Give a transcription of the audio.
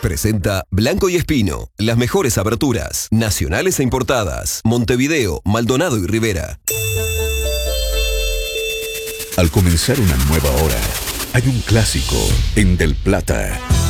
Presenta Blanco y Espino, las mejores aberturas, nacionales e importadas, Montevideo, Maldonado y Rivera. Al comenzar una nueva hora, hay un clásico en Del Plata.